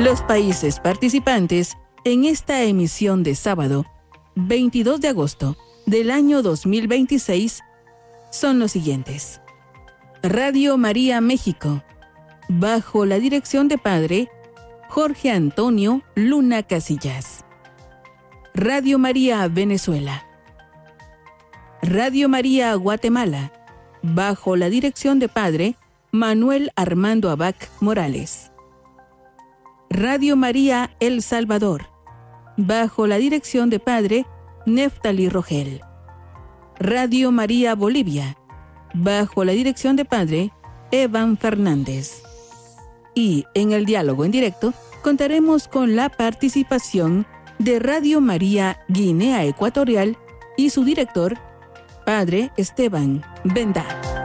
Los países participantes en esta emisión de sábado, 22 de agosto del año 2026, son los siguientes. Radio María México, bajo la dirección de Padre Jorge Antonio Luna Casillas. Radio María Venezuela. Radio María Guatemala, bajo la dirección de Padre Manuel Armando Abad Morales. Radio María El Salvador, bajo la dirección de Padre Neftali Rogel. Radio María Bolivia, bajo la dirección de Padre Evan Fernández. Y en el diálogo en directo contaremos con la participación de Radio María Guinea Ecuatorial y su director, Padre Esteban Bendá.